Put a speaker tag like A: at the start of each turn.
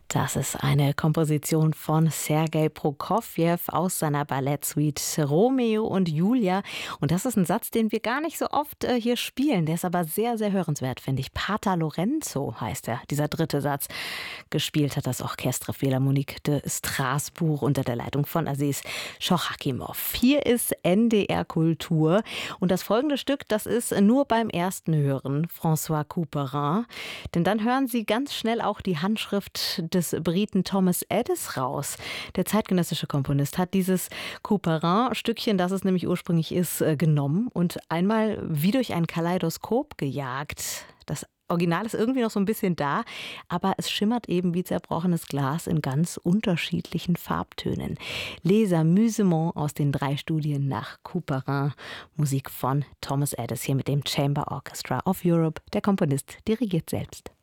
A: Das ist eine Komposition von Sergei Prokofjew aus seiner Ballettsuite Romeo und Julia. Und das ist ein Satz, den wir gar nicht so oft hier spielen. Der ist aber sehr, sehr hörenswert, finde ich. Pater Lorenzo heißt er, dieser dritte Satz. Gespielt hat das Orchestre Philharmonique de Strasbourg unter der Leitung von Aziz Schochakimov. Hier ist NDR Kultur. Und das folgende Stück, das ist nur beim ersten Hören François Couperin. Denn dann hören Sie ganz schnell auch die Handschrift des Briten Thomas Edis raus. Der zeitgenössische Komponist hat dieses Couperin-Stückchen, das es nämlich ursprünglich ist, genommen und einmal wie durch ein Kaleidoskop gejagt. Das Original ist irgendwie noch so ein bisschen da, aber es schimmert eben wie zerbrochenes Glas in ganz unterschiedlichen Farbtönen. Les Amusements aus den 3 Studien nach Couperin. Musik von Thomas Edis hier mit dem Chamber Orchestra of Europe. Der Komponist dirigiert selbst.